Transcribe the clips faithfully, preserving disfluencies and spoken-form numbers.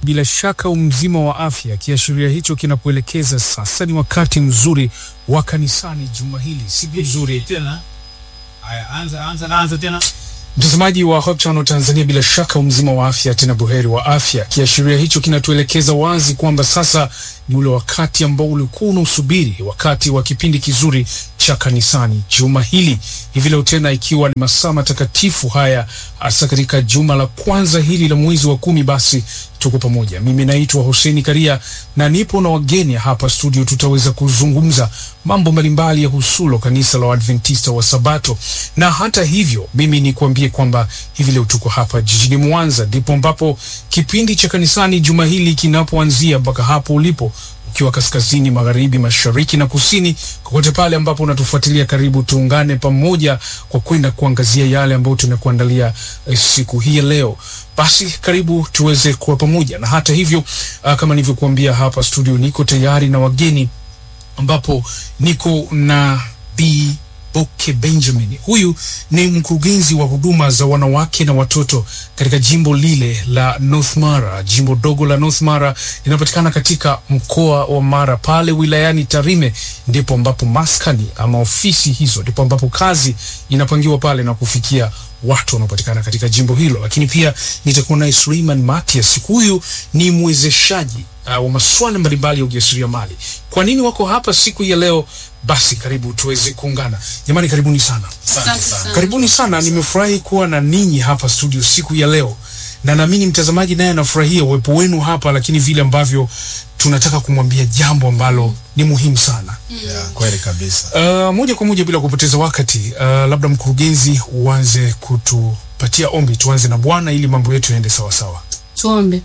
bila shaka umzima wa afya. Kiashiria hicho kinapoelekeza sasa ni wakati mzuri wa kanisani juma hili. Siku nzuri tena. Aya, anza anza anza tena. Mtazamaji wa Hope Channel Tanzania, bila shaka umzima wa afya, tena buheri wa afya. Kiashiria hicho kinatuelekeza wazi kwamba sasa ni ule wakati ambao ulikuwa unasubiri, wakati wa kipindi kizuri cha kanisani juma hili. Hivi leo tena ikiwa ni masaa matakatifu haya, hasa katika juma la kwanza hili la mwezi wa kumi, basi tuko pamoja. Mimi naitwa Hussein Karia na nipo na wageni hapa studio. Tutaweza kuzungumza mambo mbalimbali ya husulo kanisa la Adventista wa Sabato. Na hata hivyo, mimi ni kuambie kwamba hivi leo tuko hapa jijini Mwanza, ndipo ambapo kipindi cha kanisani juma hili kinapoanzia mpaka hapo ulipo, ukiwa kaskazini, magharibi, mashariki na kusini, kokote pale ambapo unatufuatilia, karibu tuungane pamoja kwa kwenda kuangazia yale ambayo tumekuandalia eh, siku hii leo. Basi karibu tuweze kuwa pamoja. Na hata hivyo, uh, kama nilivyokuambia, hapa studio niko tayari na wageni, ambapo niko na Bi Boke Benjamin. Huyu ni mkurugenzi wa huduma za wanawake na watoto katika jimbo lile la North Mara. Jimbo dogo la North Mara linapatikana katika mkoa wa Mara, pale wilayani Tarime, ndipo ambapo maskani ama ofisi hizo, ndipo ambapo kazi inapangiwa pale na kufikia watu wanaopatikana katika jimbo hilo. Lakini pia nitakuwa na Suleiman Matias. Huyu ni mwezeshaji uh, wa masuala mbalimbali ya ujasiriamali. Kwa nini wako hapa siku ya leo? Basi karibu tuweze kuungana. Jamani, karibuni sana. Asante sana. Karibuni sana. Nimefurahi kuwa na ninyi hapa studio siku ya leo, na naamini mtazamaji naye anafurahia uwepo wenu hapa, lakini vile ambavyo tunataka kumwambia jambo ambalo ni muhimu sana. Yeah, kweli kabisa. Uh, moja kwa moja bila kupoteza wakati, uh, labda mkurugenzi uanze kutupatia ombi. Tuanze na Bwana ili mambo yetu yaende sawa sawa. Tuombe.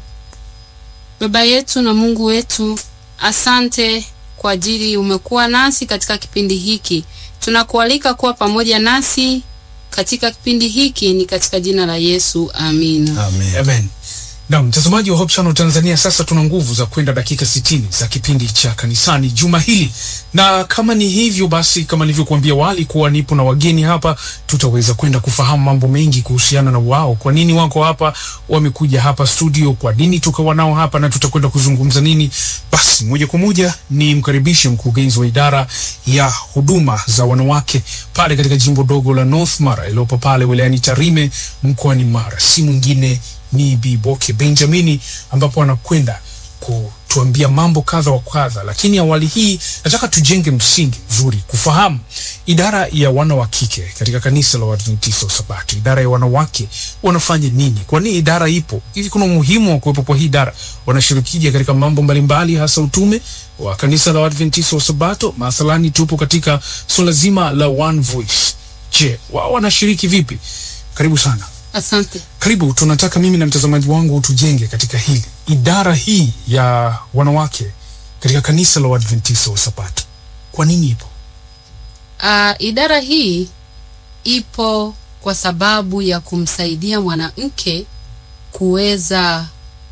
Baba yetu na Mungu wetu, asante kwa ajili umekuwa nasi katika kipindi hiki. Tunakualika kuwa pamoja nasi katika kipindi hiki, ni katika jina la Yesu. Amina. Amen. Amen. Na mtazamaji wa Hope Channel Tanzania, sasa tuna nguvu za kwenda dakika sitini za kipindi cha kanisani juma hili. Na kama ni hivyo basi, kama nilivyokuambia wali kuwa nipo na wageni hapa, tutaweza kwenda kufahamu mambo mengi kuhusiana na wao. Kwa nini wako hapa, wamekuja hapa studio, kwa nini tukawa nao hapa, na tutakwenda kuzungumza nini. Basi moja kwa moja ni mkaribishe mkurugenzi wa idara ya huduma za wanawake pale katika jimbo dogo la North Mara iliyopo pale wilayani Tarime mkoani Mara. Si mwingine ni Bi Boke Benjamin, ambapo anakwenda kutuambia mambo kadha wa kadha. Lakini awali hii nataka tujenge msingi mzuri kufahamu idara ya wana wa kike katika kanisa la Adventista wa Sabato. Idara ya wanawake wanafanya nini? Kwa nini idara ipo? Hivi kuna umuhimu wa kuwepo kwa hii idara? Wanashirikije katika mambo mbalimbali, hasa utume wa kanisa la Adventista wa Sabato? Mathalani tupo katika swala zima la One Voice. Je, wao wanashiriki vipi? Karibu sana. Asante. Karibu, tunataka mimi na mtazamaji wangu tujenge katika hili. Idara hii ya wanawake katika kanisa la Adventista wa Sabato, kwa nini ipo? Uh, idara hii ipo kwa sababu ya kumsaidia mwanamke kuweza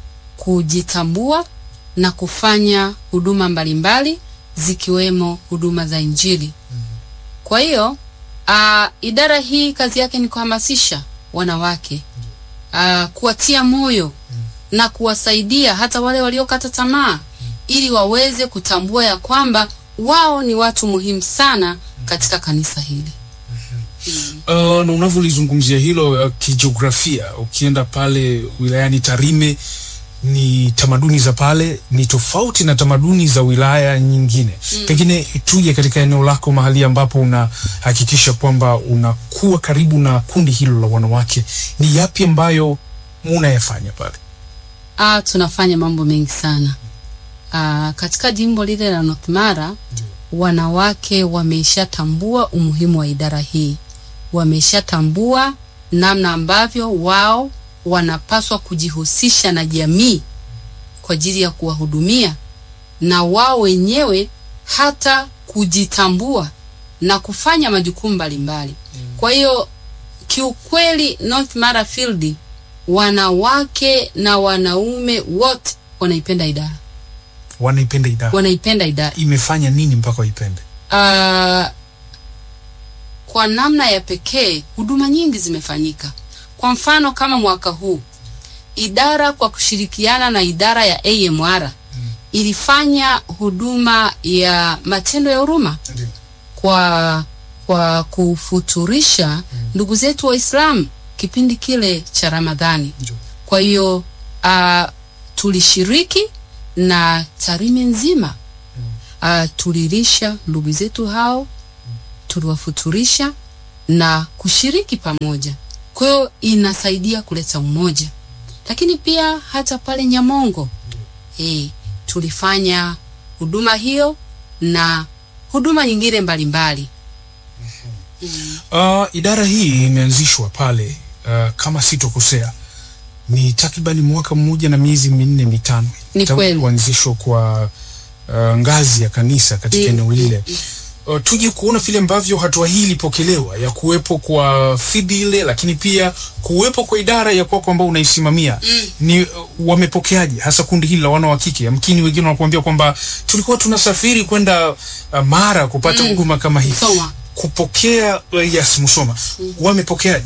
kujitambua na kufanya huduma mbalimbali zikiwemo huduma za Injili. Mm-hmm. Kwa hiyo uh, idara hii kazi yake ni kuhamasisha wanawake, uh, kuwatia moyo mm. na kuwasaidia hata wale waliokata tamaa mm. ili waweze kutambua ya kwamba wao ni watu muhimu sana katika kanisa hili. Mm-hmm. Mm. Uh, na unavyolizungumzia hilo uh, kijiografia, ukienda pale wilayani Tarime, ni tamaduni za pale ni tofauti na tamaduni za wilaya nyingine. Mm. Pengine tuje katika eneo lako, mahali ambapo unahakikisha kwamba unakuwa karibu na kundi hilo la wanawake, ni yapi ambayo unayafanya pale? Ah, tunafanya mambo mengi sana. Ah, katika jimbo lile la North Mara, mm. wanawake wameshatambua umuhimu wa idara hii. Wameshatambua namna ambavyo wao wanapaswa kujihusisha na jamii kwa ajili ya kuwahudumia, na wao wenyewe hata kujitambua na kufanya majukumu mbalimbali. Mm. Kwa hiyo kiukweli North Mara Field, wanawake na wanaume wote wanaipenda idara. Wanaipenda idara. Wanaipenda idara. Imefanya nini mpaka waipende? Uh, kwa namna ya pekee huduma nyingi zimefanyika. Kwa mfano kama mwaka huu idara kwa kushirikiana na idara ya A M R ilifanya huduma ya matendo ya huruma kwa kwa kufuturisha ndugu zetu Waislamu kipindi kile cha Ramadhani. Kwa hiyo uh, tulishiriki na Tarime nzima uh, tulilisha ndugu zetu hao, tuliwafuturisha na kushiriki pamoja. Kwa hiyo inasaidia kuleta umoja. Lakini pia hata pale Nyamongo eh, tulifanya huduma hiyo na huduma nyingine mbalimbali. Mm. Uh, idara hii imeanzishwa pale uh, kama sitokosea ni takriban mwaka mmoja na miezi minne mitano. Ni kweli. Kuanzishwa kwa uh, ngazi ya kanisa katika eneo lile. Uh, tuje kuona vile ambavyo hatua hii ilipokelewa ya kuwepo kwa fidile, lakini pia kuwepo kwa idara ya kwako ambao unaisimamia. Mm. Ni uh, wamepokeaje hasa kundi hili la wana wa kike? Yamkini wengine wanakuambia kwamba tulikuwa tunasafiri kwenda uh, Mara kupata huduma mm. kama hii. Soma. Kupokea uh, yes Musoma. Mm. Wamepokeaje?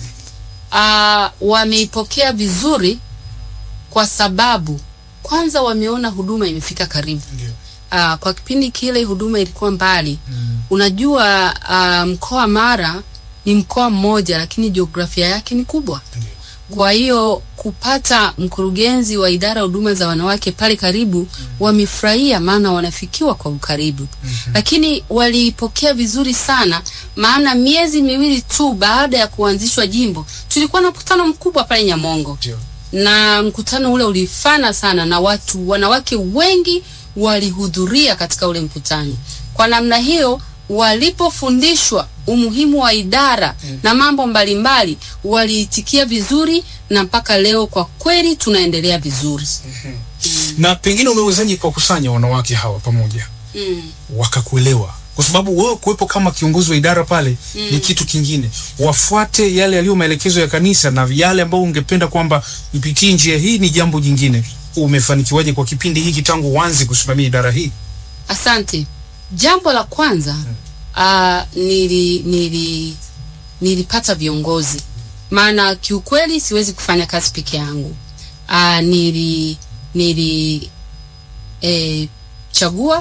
Uh, wameipokea vizuri kwa sababu kwanza wameona huduma imefika karibu. Ndio. Uh, kwa kipindi kile huduma ilikuwa mbali. Mm. Unajua uh, mkoa Mara ni mkoa mmoja lakini jiografia yake ni kubwa. Ndiyo. Kwa hiyo kupata mkurugenzi wa idara huduma za wanawake pale karibu, mm. wamefurahia maana wanafikiwa kwa ukaribu. Mm-hmm. Lakini walipokea vizuri sana maana miezi miwili tu baada ya kuanzishwa jimbo tulikuwa na mkutano mkubwa pale Nyamongo. Ndiyo. Na mkutano ule ulifana sana na watu wanawake wengi walihudhuria katika ule mkutano. Kwa namna hiyo walipofundishwa umuhimu wa idara mm. na mambo mbalimbali waliitikia vizuri na mpaka leo kwa kweli tunaendelea vizuri. Mm-hmm. Mm. Na pengine umewezaje kwa kusanya wanawake hawa pamoja? Mm. Wakakuelewa. Kwa sababu wewe kuwepo kama kiongozi wa idara pale mm. ni kitu kingine. Wafuate yale yaliyo maelekezo ya kanisa na yale ambao ungependa kwamba ipitie njia hii ni jambo jingine. Umefanikiwaje kwa kipindi hiki tangu uanze kusimamia idara hii? Asante. Jambo la kwanza hmm. uh, nili nili nilipata viongozi. Maana kiukweli siwezi kufanya kazi peke yangu. Uh, nili nili eh, chagua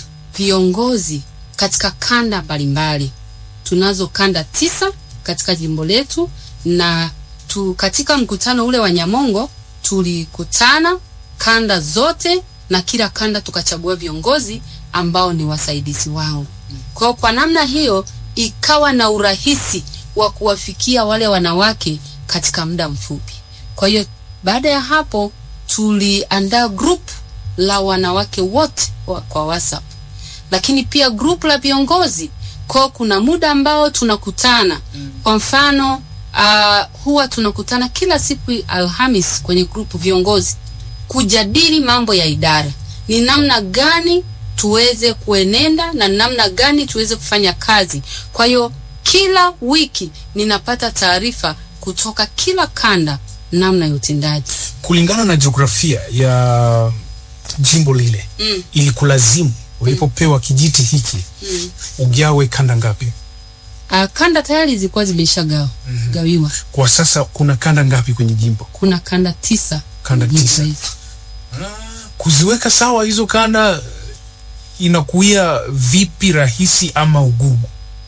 viongozi katika kanda mbalimbali. Tunazo kanda tisa katika jimbo letu na tu katika mkutano ule wa Nyamongo tulikutana kanda zote na kila kanda tukachagua viongozi ambao ni wasaidizi wangu. Kwa kwa namna hiyo ikawa na urahisi wa kuwafikia wale wanawake katika muda mfupi. Kwa hiyo baada ya hapo tuliandaa group la wanawake wote wa, kwa WhatsApp. Lakini pia group la viongozi. Kwa kuna muda ambao tunakutana. Kwa mfano uh, huwa tunakutana kila siku Alhamis kwenye group viongozi kujadili mambo ya idara. Ni namna gani tuweze kuenenda na namna gani tuweze kufanya kazi. Kwa hiyo kila wiki ninapata taarifa kutoka kila kanda namna ya utendaji. Kulingana na jiografia ya jimbo lile, mm. ilikulazimu ulipopewa mm. kijiti hiki mm. ugawe kanda ngapi? Uh, kanda tayari zilikuwa zimeshagawa. Mm-hmm. Gawiwa. Kwa sasa kuna kanda ngapi kwenye jimbo? Kuna kanda tisa. Kanda tisa. Kuziweka sawa hizo kanda inakuia vipi, rahisi ama ugumu?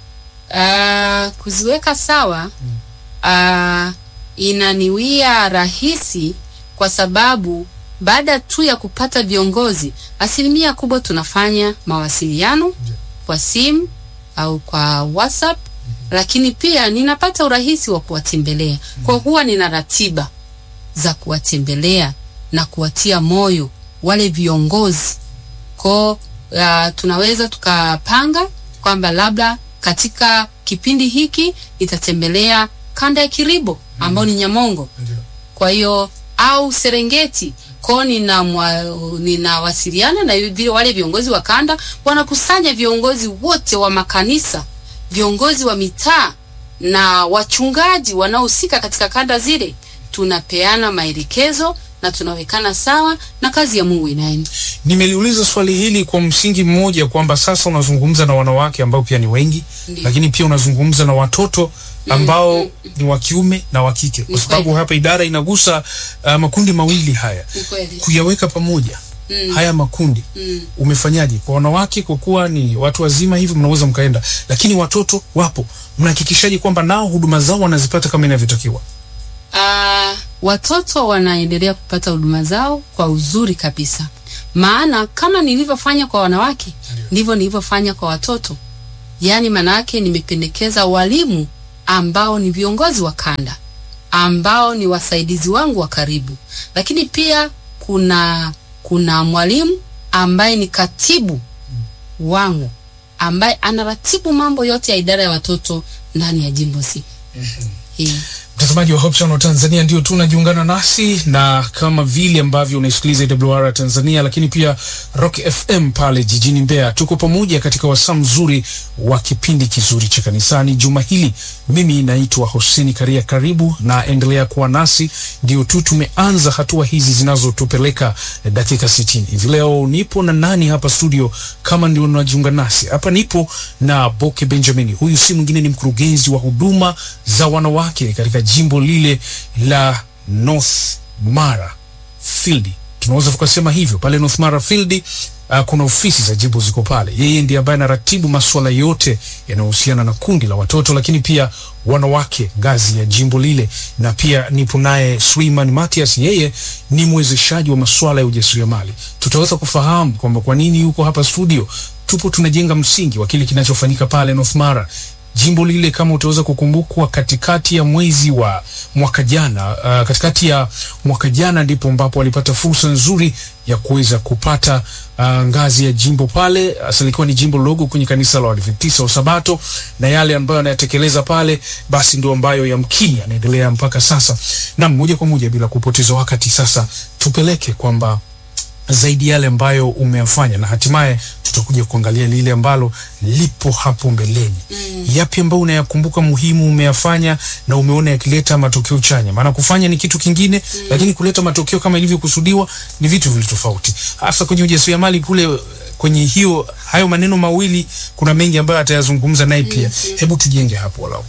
Uh, kuziweka sawa uh, inaniwia rahisi kwa sababu baada tu ya kupata viongozi asilimia kubwa tunafanya mawasiliano kwa simu au kwa WhatsApp. Mm-hmm. Lakini pia ninapata urahisi wa kuwatembelea. Mm-hmm. Kwa huwa nina ratiba za kuwatembelea na kuwatia moyo wale viongozi. Kwa uh, tunaweza tukapanga kwamba labda katika kipindi hiki itatembelea kanda ya Kiribo ambao ni Nyamongo. Kwa hiyo au Serengeti. Kwa nina ninawasiliana na vile wale viongozi wa kanda, wanakusanya viongozi wote wa makanisa, viongozi wa mitaa na wachungaji wanaohusika katika kanda zile. Tunapeana maelekezo na tunawekana sawa na kazi ya Mungu inaenda. Nimeliuliza swali hili kwa msingi mmoja kwamba sasa unazungumza na wanawake ambao pia ni wengi, Ndiyo. lakini pia unazungumza na watoto ambao mm, mm, ni wa kiume na wa kike, kwa sababu hapa idara inagusa uh, makundi mawili haya. Kuyaweka pamoja mm, haya makundi mm, umefanyaje kwa wanawake, kwa kuwa ni watu wazima hivi mnaweza mkaenda, lakini watoto wapo, mnahakikishaje kwamba nao huduma zao wanazipata kama inavyotakiwa? Uh, watoto wanaendelea kupata huduma zao kwa uzuri kabisa. Maana kama nilivyofanya kwa wanawake, ndivyo nilivyofanya kwa watoto. Yaani maana yake nimependekeza walimu ambao ni viongozi wa kanda, ambao ni wasaidizi wangu wa karibu. Lakini pia kuna kuna mwalimu ambaye ni katibu wangu, ambaye anaratibu mambo yote ya idara ya watoto ndani ya jimbo hili. Yeah. Mtazamaji wa Hope Channel Tanzania, ndio tunajiungana nasi, na kama vile ambavyo unaisikiliza A W R Tanzania, lakini pia Rock F M pale jijini Mbeya, tuko pamoja katika wasaa mzuri wa kipindi kizuri cha kanisani juma hili. Mimi naitwa Hoseni Karia, karibu na endelea kuwa nasi. Ndio tu tumeanza hatua hizi zinazotupeleka dakika sitini. Hivi leo nipo na nani hapa studio? Kama ndio unajiunga nasi, hapa nipo na Boke Benjamin. Huyu si mwingine, ni mkurugenzi wa huduma za wanawake katika jimbo lile la North Mara Field. Tunaweza tukasema hivyo. Pale North Mara Field uh, kuna ofisi za jimbo ziko pale. Yeye ndiye ambaye anaratibu masuala yote yanayohusiana na kundi la watoto, lakini pia wanawake ngazi ya jimbo lile. Na pia nipo naye Suleiman Matias, yeye ni mwezeshaji wa masuala ya ujasiriamali. Tutaweza kufahamu kwamba kwa nini yuko hapa studio. Tupo tunajenga msingi wa kile kinachofanyika pale North Mara. Jimbo lile, kama utaweza kukumbukwa, katikati ya mwezi wa mwaka jana, uh, katikati ya mwaka jana ndipo ambapo walipata fursa nzuri ya kuweza kupata uh, ngazi ya jimbo pale. Asalikuwa ni jimbo logo kwenye kanisa la Waadventista wa Sabato, na yale ambayo anayatekeleza pale basi ndio ambayo yamkini yanaendelea mpaka sasa. Na moja kwa moja bila kupoteza wakati, sasa tupeleke kwamba zaidi yale ambayo umeyafanya, na hatimaye tutakuja kuangalia lile ambalo lipo hapo mbeleni. Mm. Yapi ambayo unayakumbuka muhimu umeyafanya na umeona yakileta matokeo chanya? Maana kufanya ni kitu kingine, mm, lakini kuleta matokeo kama ilivyokusudiwa ni vitu vile tofauti. Hasa kwenye ujasiriamali kule, kwenye hiyo hayo maneno mawili kuna mengi ambayo atayazungumza naye pia. Mm-hmm. Hebu tujenge hapo walau.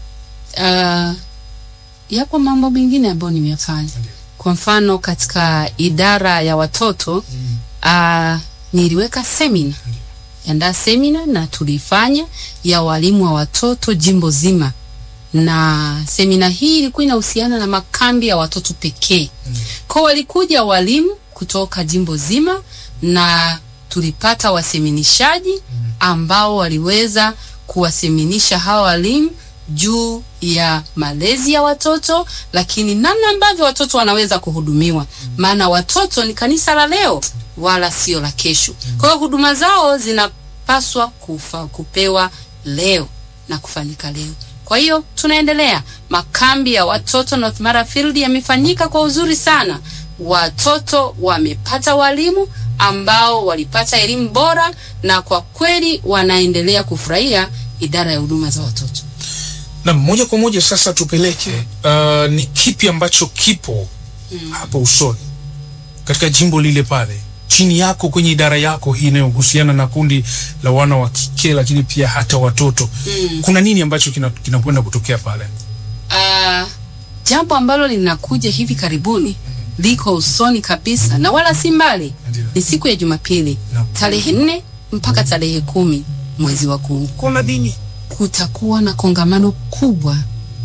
Uh, yapo mambo mengine ambayo nimeyafanya. Kwa mfano katika idara ya watoto, mm, uh, niliweka semina. Yanda semina na tulifanya ya walimu wa watoto jimbo zima. Na semina hii ilikuwa inahusiana na makambi ya watoto pekee. Mm. Kwa walikuja walimu kutoka jimbo zima, na tulipata waseminishaji ambao waliweza kuwaseminisha hawa walimu juu ya malezi ya watoto, lakini namna ambavyo watoto wanaweza kuhudumiwa. Maana watoto ni kanisa la leo wala sio la kesho. Kwa hiyo huduma zao zinapaswa kufa, kupewa leo na kufanyika leo. Kwa hiyo tunaendelea. Makambi ya watoto North Mara Field yamefanyika kwa uzuri sana. Watoto wamepata walimu ambao walipata elimu bora, na kwa kweli wanaendelea kufurahia idara ya huduma za watoto. Na moja kwa moja sasa tupeleke uh, ni kipi ambacho kipo mm. hapo usoni katika jimbo lile pale chini yako kwenye idara yako hii inayohusiana na kundi la wana wa kike, lakini pia hata watoto. Mm. Kuna nini ambacho kinakwenda kina kutokea pale? Uh, jambo ambalo linakuja hivi karibuni, mm. liko usoni kabisa na wala si mbali. Ni siku ya Jumapili, no. tarehe nne mpaka tarehe kumi mwezi wa kumi. Kuna nini? Kutakuwa na kongamano kubwa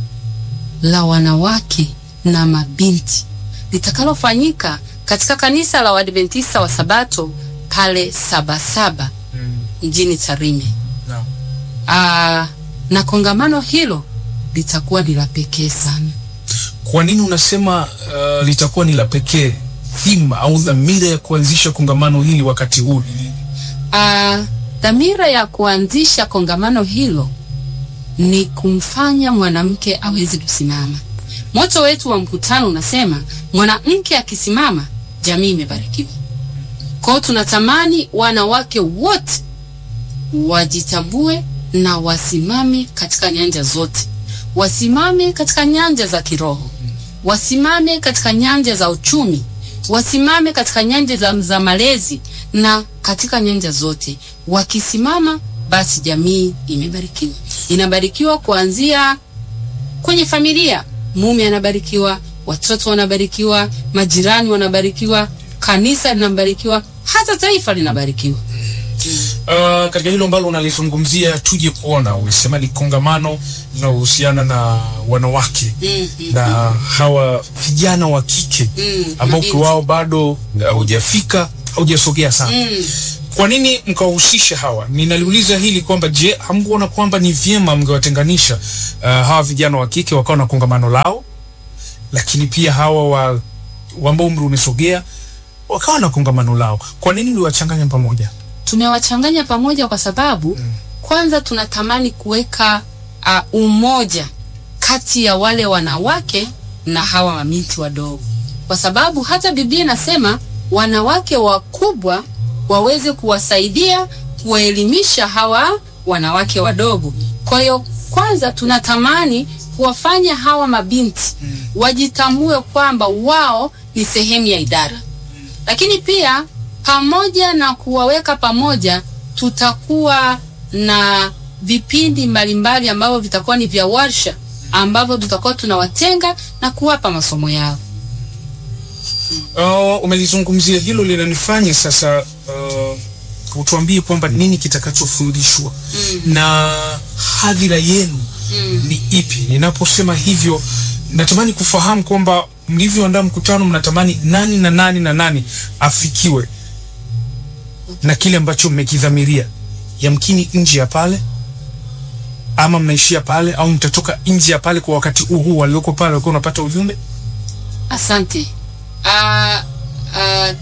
la wanawake na mabinti litakalofanyika katika kanisa la Waadventista wa Sabato pale Sabasaba mm. mjini Tarime. No. Ah, na kongamano hilo litakuwa ni la pekee sana. Kwa nini unasema uh, litakuwa ni la pekee? Thima au dhamira ya kuanzisha kongamano hili wakati huu ni nini? Ah, dhamira ya kuanzisha kongamano hilo ni kumfanya mwanamke aweze kusimama. Moto wetu wa mkutano unasema mwanamke akisimama jamii imebarikiwa. Kwa hiyo tunatamani wanawake wote wajitambue na wasimame katika nyanja zote. Wasimame katika nyanja za kiroho, wasimame katika nyanja za uchumi, wasimame katika nyanja za, za malezi, na katika nyanja zote wakisimama, basi jamii imebarikiwa. Inabarikiwa kuanzia kwenye familia, mume anabarikiwa, watoto wanabarikiwa, majirani wanabarikiwa, kanisa linabarikiwa, hata taifa linabarikiwa. Uh, katika hilo ambalo unalizungumzia, tuje kuona umesema ni kongamano linalohusiana na wanawake mm, mm, na hawa vijana wa kike mm, ambao mabinti. wao bado haujafika, haujasogea sana. Mm. Kwa nini mkawahusisha hawa? Ninaliuliza hili kwamba je, hamkuona kwamba ni vyema mngewatenganisha uh, hawa vijana wa kike wakawa na kongamano lao, lakini pia hawa wa ambao umri umesogea wakawa na kongamano lao? Kwa nini mliwachanganya pamoja? Tumewachanganya pamoja kwa sababu mm. kwanza tunatamani kuweka uh, umoja kati ya wale wanawake na hawa mabinti wadogo, kwa sababu hata Biblia inasema wanawake wakubwa waweze kuwasaidia kuwaelimisha hawa wanawake wadogo. Kwa hiyo kwanza tunatamani kuwafanya hawa mabinti mm. wajitambue kwamba wao ni sehemu ya idara mm. lakini pia pamoja na kuwaweka pamoja, tutakuwa na vipindi mbalimbali ambavyo vitakuwa ni vya warsha, ambavyo tutakuwa tunawatenga na kuwapa masomo yao. Uh, umelizungumzia hilo, linanifanya sasa uh, utuambie kwamba nini kitakachofundishwa mm. na hadhira yenu mm. ni ipi? Ninaposema hivyo, natamani kufahamu kwamba mlivyoandaa mkutano mnatamani nani na nani na nani afikiwe na kile ambacho mmekidhamiria. Yamkini nje ya pale, ama mnaishia pale, au mtatoka nje ya pale kwa wakati huu walioko pale wako unapata ujumbe? Asante. Uh, uh,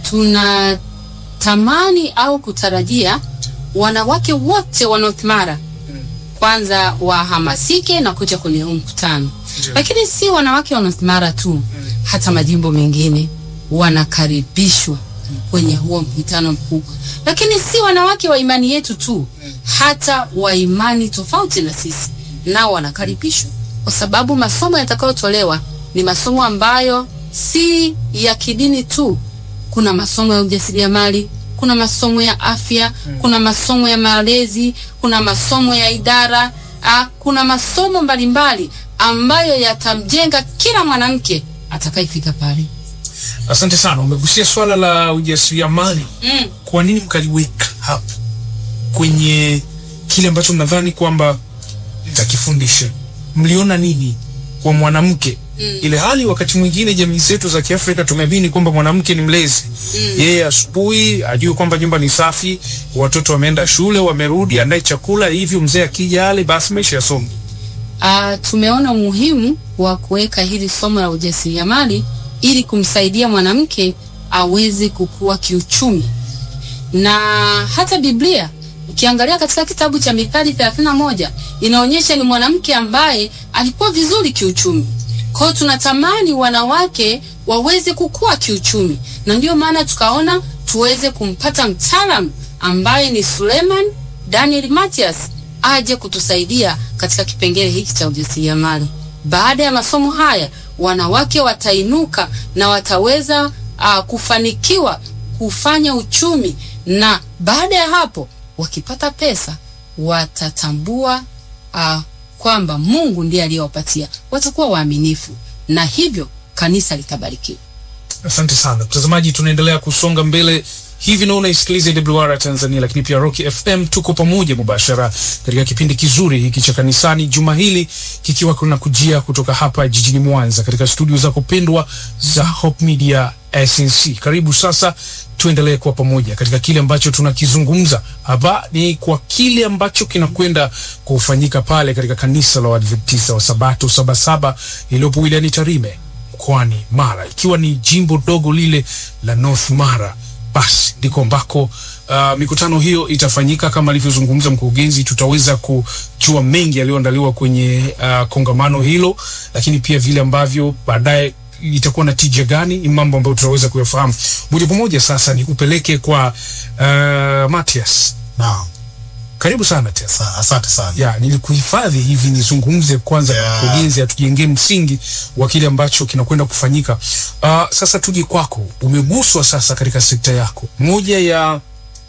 tunatamani au kutarajia wanawake wote wa North Mara kwanza wahamasike na kuja kwenye mkutano. Lakini si wanawake wa North Mara tu, hata majimbo mengine wanakaribishwa kwenye huo mkutano mkubwa. Lakini si wanawake wa imani yetu tu, hata wa imani tofauti na sisi nao wanakaribishwa, kwa sababu masomo yatakayotolewa ni masomo ambayo si ya kidini tu. Kuna masomo ya ujasiriamali, kuna masomo ya afya, kuna masomo ya malezi, kuna masomo ya idara, a, kuna masomo mbalimbali ambayo yatamjenga kila mwanamke atakayefika pale. Asante sana. Umegusia swala la ujasiriamali. Mm. Kwa nini mkaliweka hapo kwenye kile ambacho mnadhani kwamba mtakifundisha? Mliona nini kwa mwanamke? Mm. Ile hali wakati mwingine jamii zetu za Kiafrika tumeamini kwamba mwanamke ni mlezi. Mm. Yeye asubuhi ajue kwamba nyumba ni safi, watoto wameenda shule, wamerudi, andae chakula, hivyo mzee akija ale basi maisha yasonge. Ah, tumeona umuhimu wa kuweka hili somo la ujasiriamali ili kumsaidia mwanamke aweze kukua kiuchumi. Na hata Biblia ukiangalia katika kitabu cha Mithali thelathini na moja inaonyesha ni mwanamke ambaye alikuwa vizuri kiuchumi. Kwa hiyo tunatamani wanawake waweze kukua kiuchumi, na ndio maana tukaona tuweze kumpata mtaalamu ambaye ni Suleiman Daniel Matias aje kutusaidia katika kipengele hiki cha ujasiriamali. Baada ya masomo haya wanawake watainuka na wataweza uh, kufanikiwa kufanya uchumi, na baada ya hapo wakipata pesa watatambua uh, kwamba Mungu ndiye aliyewapatia, watakuwa waaminifu, na hivyo kanisa litabarikiwa. Asante sana. Mtazamaji, tunaendelea kusonga mbele hivi na unaisikiliza W R Tanzania, lakini pia Rock F M. Tuko pamoja mubashara katika kipindi kizuri hiki cha kanisani, juma hili kikiwa kuna kujia kutoka hapa jijini Mwanza katika studio za kupendwa za Hope Media S N C. Karibu sasa tuendelee kuwa pamoja katika kile ambacho tunakizungumza hapa, ni kwa kile ambacho kinakwenda kufanyika pale katika kanisa la Waadventista wa Sabato Sabasaba iliyopo wilayani Tarime mkoani Mara, ikiwa ni jimbo dogo lile la North Mara. Basi ndiko ambako uh, mikutano hiyo itafanyika kama alivyozungumza mkurugenzi. Tutaweza kujua mengi yaliyoandaliwa kwenye uh, kongamano hilo, lakini pia vile ambavyo baadaye itakuwa na tija gani, ni mambo ambayo tutaweza kuyafahamu moja kwa moja. Sasa ni kupeleke kwa uh, Matias. Naam. Karibu sana Matias. Asante sana. Ya, nilikuhifadhi hivi nizungumze kwanza yeah. Mkurugenzi atujengee msingi wa kile ambacho kinakwenda kufanyika. Uh, sasa tuje kwako. Umeguswa sasa katika sekta yako. Moja ya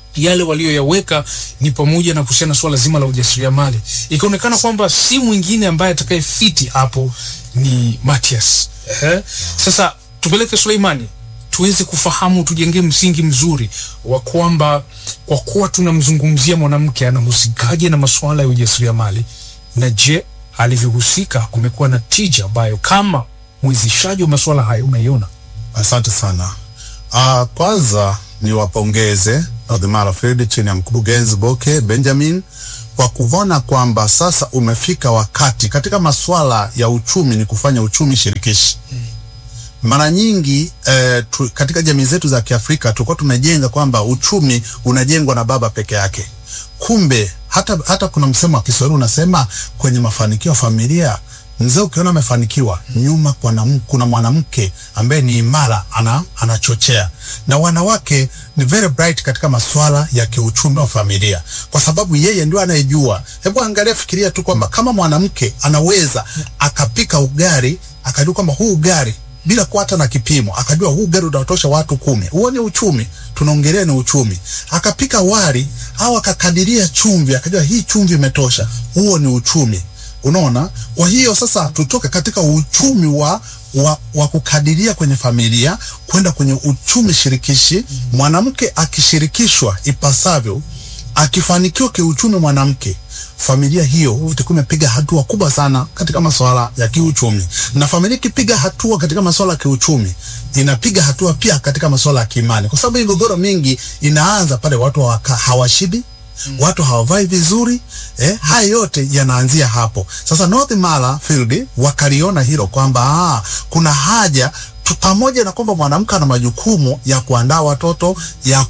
yale walioyaweka ni pamoja na kuhusiana na swala zima la ujasiriamali. Ikaonekana kwamba si mwingine ambaye atakayefiti hapo ni Mathias. Eh? Sasa tupeleke Suleimani tuweze kufahamu, tujenge msingi mzuri wa kwamba kwa kuwa tunamzungumzia mwanamke anahusikaje na masuala ya ujasiriamali, na je, alivyohusika kumekuwa na tija ambayo kama mwezeshaji wa masuala hayo unaiona? Asante sana. Uh, kwanza ni wapongeze Northmara Field chini ya mkurugenzi Boke Benjamin kwa kuona kwamba sasa umefika wakati katika masuala ya uchumi ni kufanya uchumi shirikishi. Hmm. Mara nyingi eh, tu, katika jamii zetu za Kiafrika tulikuwa tumejenga kwamba uchumi unajengwa na baba peke yake. Kumbe hata hata kuna msemo wa Kiswahili unasema kwenye mafanikio ya familia, mzee ukiona amefanikiwa, nyuma kuna mwanamke ambaye ni imara, ana anachochea. Na wanawake ni very bright katika masuala ya kiuchumi wa familia, kwa sababu yeye ndio anayejua. Hebu angalia, fikiria tu kwamba kama mwanamke anaweza akapika ugali, akajua kwamba huu ugali bila kuata na kipimo, akajua huu ugali utatosha watu kumi. Huo ni uchumi, tunaongelea ni uchumi. Akapika wali au akakadiria chumvi, akajua hii chumvi imetosha. Huo ni uchumi. Unaona? Kwa hiyo sasa tutoke katika uchumi wa wa, wa kukadiria kwenye familia kwenda kwenye uchumi shirikishi. Mwanamke akishirikishwa ipasavyo, akifanikiwa kiuchumi mwanamke, familia hiyo itakuwa imepiga hatua kubwa sana katika masuala ya kiuchumi. Na familia ikipiga hatua katika masuala ya kiuchumi, inapiga hatua pia katika masuala ya kiimani, kwa sababu migogoro mingi inaanza pale watu hawashibi, Mm. watu hawavai vizuri, eh, haya yote yanaanzia hapo. Sasa Northmara Field wakaliona hilo kwamba ah, kuna haja pamoja na kwamba mwanamke ana majukumu ya kuandaa watoto, ya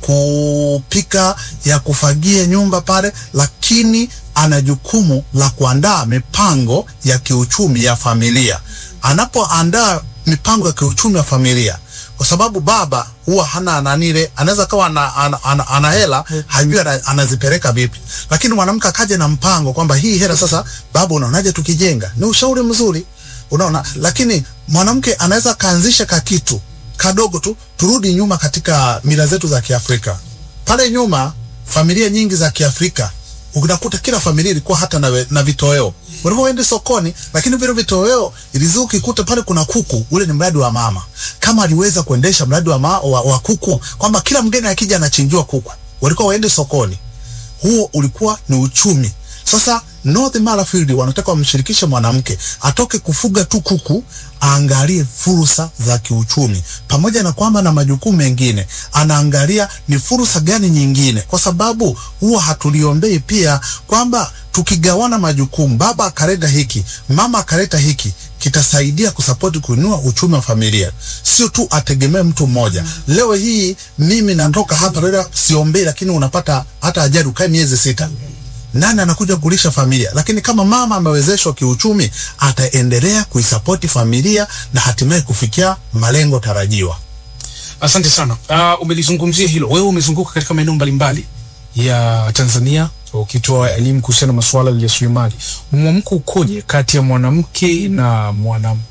kupika, ya kufagia nyumba pale, lakini ana jukumu la kuandaa mipango ya kiuchumi ya familia. Anapoandaa mipango ya kiuchumi ya familia, kwa sababu baba huwa hana nanile, anaweza kawa ana, ana, ana, ana hela, hajui anazipeleka vipi. Lakini mwanamke akaja na mpango kwamba hii hela sasa baba unaonaje tukijenga? Ni ushauri mzuri. Unaona? Lakini mwanamke anaweza kaanzisha ka kitu kadogo tu. Turudi nyuma katika mila zetu za Kiafrika. Pale nyuma familia nyingi za Kiafrika unakuta kila familia ilikuwa hata na, na vitoweo. Walipoenda sokoni, lakini vile vitoweo ilizuki kuta pale kuna kuku, ule ni mradi wa mama. Kama aliweza kuendesha mradi wa, ma, wa, wa kuku kwamba kila mgeni akija anachinjwa kuku, walikuwa waende sokoni. Huo ulikuwa ni uchumi. Sasa Northmara Field wanataka wamshirikishe mwanamke atoke kufuga tu kuku, aangalie fursa za kiuchumi, pamoja na kwamba na majukumu mengine anaangalia ni fursa gani nyingine, kwa sababu huwa hatuliombei pia kwamba tukigawana majukumu, baba akaleta hiki, mama akaleta hiki, kitasaidia kusapoti kuinua uchumi wa familia. Sio tu ategemee mtu mmoja. Leo hii mimi natoka hapa leo siombei, lakini unapata hata ajali ukae miezi sita. Nani anakuja kulisha familia? Lakini kama mama amewezeshwa kiuchumi, ataendelea kuisapoti familia na hatimaye kufikia malengo tarajiwa. Asante sana. Uh, umelizungumzia hilo. Wewe umezunguka katika maeneo mbalimbali ya Tanzania ukitoa elimu kuhusiana na masuala ya ujasiriamali. Mwamko ukoje kati ya mwanamke na mwanaume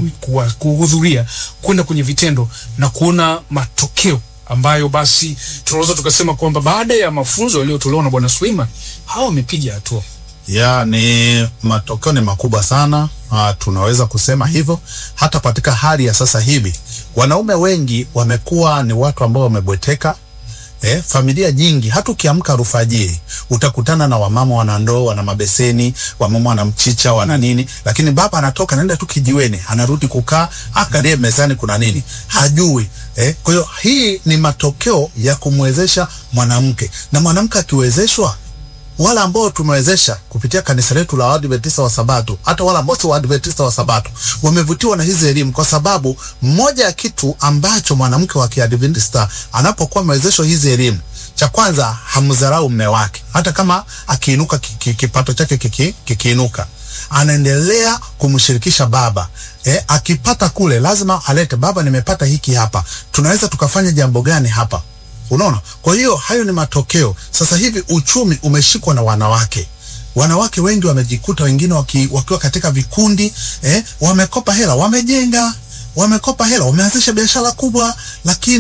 kuhudhuria kwenda kwenye vitendo na kuona matokeo ambayo basi tunaweza tukasema kwamba baada ya mafunzo yaliyotolewa na Bwana Suleiman hao wamepiga hatua? Ya, ni matokeo ni makubwa sana. Uh, tunaweza kusema hivyo. Hata katika hali ya sasa hivi wanaume wengi wamekuwa ni watu ambao wamebweteka. Eh, familia nyingi hata ukiamka rufajiri utakutana na wamama wana ndoo, wana mabeseni, wamama wana mchicha, wana nini, lakini baba anatoka naenda tu kijiweni, anarudi kukaa akalie mezani kuna nini, hajui. Eh, kwa hiyo hii ni matokeo ya kumwezesha mwanamke. Na mwanamke akiwezeshwa, wala ambao tumewezesha kupitia kanisa letu la Waadventista wa Sabato, hata wala ambao si Waadventista wa Sabato wamevutiwa na hizi elimu, kwa sababu mmoja ya kitu ambacho mwanamke wa Kiadventista anapokuwa amewezeshwa hizi elimu, cha kwanza hamdharau mume wake. Hata kama akiinuka kipato chake kikiinuka, anaendelea kumshirikisha baba. Eh, akipata kule lazima alete, baba nimepata hiki hapa, tunaweza tukafanya jambo gani hapa? Unaona? Kwa hiyo hayo ni matokeo. Sasa hivi uchumi umeshikwa na wanawake. Wanawake wengi wamejikuta wengine waki, wakiwa katika vikundi, eh, wamekopa hela, wamejenga, wamekopa hela, wameanzisha biashara kubwa, lakini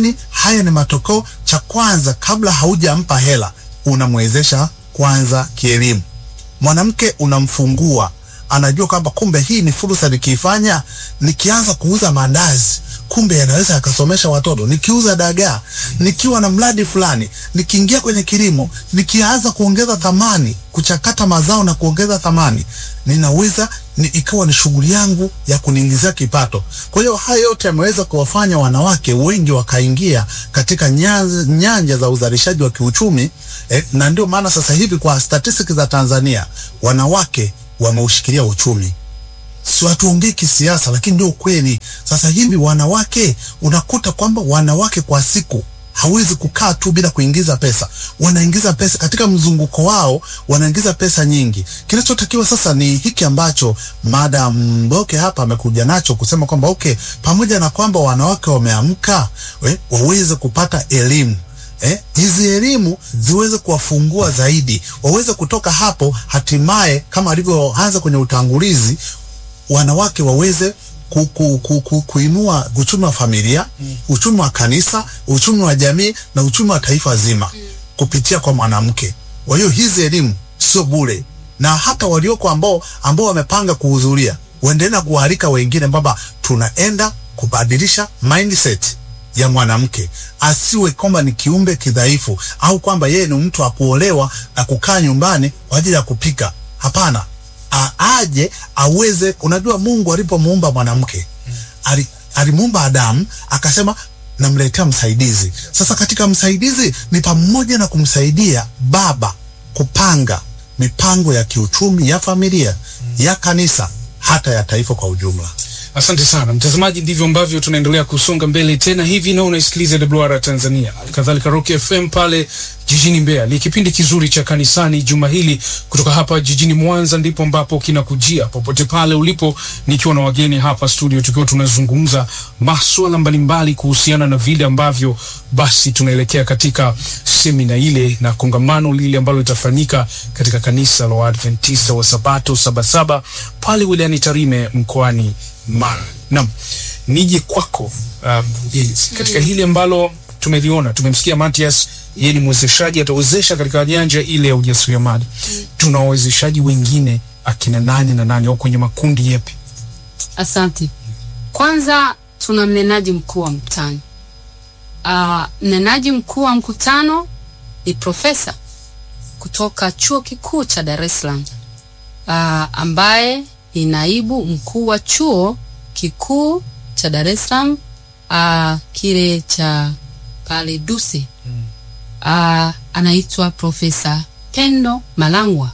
haya ni matokeo. Cha kwanza, kabla haujampa hela, unamwezesha kwanza kielimu. Mwanamke unamfungua, anajua kwamba kumbe hii ni fursa, nikiifanya, nikianza kuuza mandazi, kumbe yanaweza yakasomesha watoto, nikiuza dagaa, nikiwa na mradi fulani, nikiingia kwenye kilimo, nikianza kuongeza thamani, kuchakata mazao na kuongeza thamani, ninaweza ni ikawa ni shughuli yangu ya kuniingizia kipato. Kwa hiyo haya yote yameweza kuwafanya wanawake wengi wakaingia katika nyanja, nyanja za uzalishaji wa kiuchumi eh, na ndio maana sasa hivi kwa statistics za Tanzania wanawake wameushikilia uchumi. Si hatuongei kisiasa, lakini ndio kweli. Sasa hivi wanawake, unakuta kwamba wanawake kwa siku hawezi kukaa tu bila kuingiza pesa. Wanaingiza pesa katika mzunguko wao, wanaingiza pesa nyingi. Kinachotakiwa sasa ni hiki ambacho Madam Boke hapa amekuja nacho, kusema kwamba okay, pamoja na kwamba wanawake wameamka, we, waweze kupata elimu. Eh, hizi elimu ziweze kuwafungua zaidi, waweze kutoka hapo, hatimaye kama alivyoanza kwenye utangulizi, wanawake waweze ku, ku, ku, ku, kuinua uchumi wa familia, mm. uchumi wa kanisa, uchumi wa jamii na uchumi wa taifa zima, mm. kupitia kwa mwanamke. Kwa hiyo hizi elimu sio bure, na hata walioko ambao ambao wamepanga kuhudhuria waendelee kualika wengine, kwamba tunaenda kubadilisha mindset ya mwanamke. Asiwe kwamba ni kiumbe kidhaifu, au kwamba yeye ni mtu wa kuolewa na kukaa nyumbani kwa ajili ya kupika. Hapana. Aje aweze, unajua Mungu alipomuumba mwanamke, ali, alimuumba Adamu, akasema namletea msaidizi. Sasa katika msaidizi ni pamoja na kumsaidia baba kupanga mipango ya kiuchumi ya familia, ya kanisa, hata ya taifa kwa ujumla. Asante sana mtazamaji, ndivyo ambavyo tunaendelea kusonga mbele tena hivi, na unaisikiliza W R Tanzania, kadhalika Rock F M pale jijini Mbeya. Ni kipindi kizuri cha kanisani juma hili kutoka hapa jijini Mwanza, ndipo ambapo kinakujia popote pale ulipo, nikiwa na wageni hapa studio, tukiwa tunazungumza masuala mbalimbali kuhusiana na vile ambavyo basi tunaelekea katika semina ile na kongamano lile ambalo litafanyika katika kanisa la Adventista wa Sabato Sabasaba pale wilayani Tarime mkoani Mara. Naam, nije kwako um, yes. Katika hili ambalo tumeliona, tumemsikia Matias, yeye ni mwezeshaji, atawezesha katika nyanja ile ya ujasiriamali. Mm. Tuna wawezeshaji wengine akina nani na nani, au kwenye makundi yapi? Asante. Kwanza tuna mnenaji mkuu wa mkutano. Uh, mnenaji mkuu wa mkutano ni profesa kutoka Chuo Kikuu cha Dar es Salaam, uh, ambaye ni naibu mkuu wa Chuo Kikuu cha Dar es Salaam, uh, kile cha pale Duse. Mm. Uh, anaitwa Profesa Pendo Malangwa.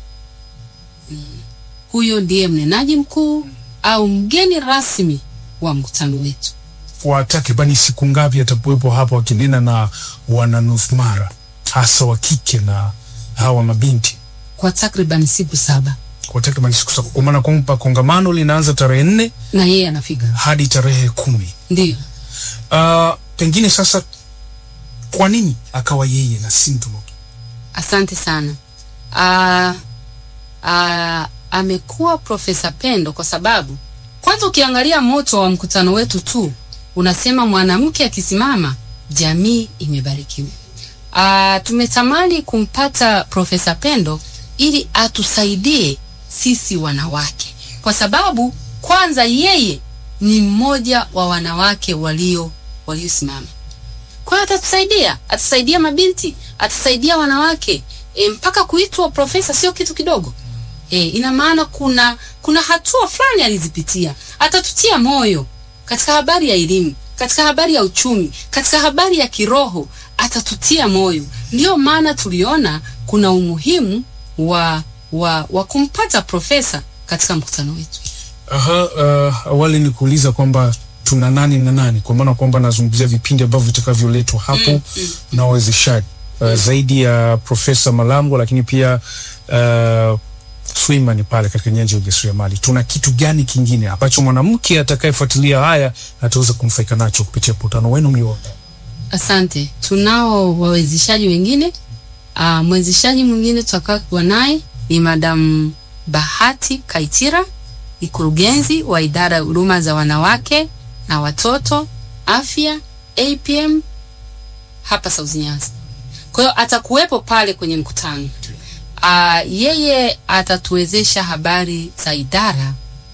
Mm. Huyo ndiye mnenaji mkuu, mm. au mgeni rasmi wa mkutano wetu. Kwa takribani siku ngapi atakuwepo hapa wakinena na wana North Mara, hasa wa kike na hawa mabinti? Kwa takribani siku saba. Kwa takribani siku saba. Kwa maana kwamba kongamano linaanza tarehe nne na yeye anafika hadi tarehe kumi. Ndio. Uh, pengine sasa kwa nini akawa yeye na si mtu mwingine? Asante sana. Uh, uh, amekuwa Profesa Pendo kwa sababu kwanza ukiangalia moto wa mkutano wetu tu unasema mwanamke akisimama jamii imebarikiwa. Uh, tumetamani kumpata Profesa Pendo ili atusaidie sisi wanawake, kwa sababu kwanza yeye ni mmoja wa wanawake walio waliosimama. Kwa hiyo atatusaidia, atasaidia mabinti, atasaidia wanawake. E, mpaka kuitwa profesa sio kitu kidogo. E, ina maana kuna kuna hatua fulani alizipitia. Atatutia moyo katika habari ya elimu, katika habari ya uchumi, katika habari ya kiroho, atatutia moyo. Ndio maana tuliona kuna umuhimu wa wa, wa kumpata profesa katika mkutano wetu. Aha, uh, awali ni kuuliza kwamba tuna nani na nani, kwa maana kwamba nazungumzia vipindi ambavyo vitakavyoletwa hapo, mm, mm. na wawezeshaji uh, mm. zaidi ya Profesa Malangwa, lakini pia uh, Suleiman pale katika nyanja ya ujasiriamali. Tuna kitu gani kingine ambacho mwanamke atakayefuatilia haya ataweza kumfaika nacho kupitia mkutano wenu mlio? Asante. Tunao wawezeshaji wengine. Uh, mwezeshaji mwingine tutakayokuwa naye ni Madam Bahati Kaitira, mkurugenzi wa idara ya huduma za wanawake na watoto, afya, A P M, hapa South Nyanza. Kwa hiyo atakuwepo pale kwenye mkutano. Uh, yeye atatuwezesha habari za idara.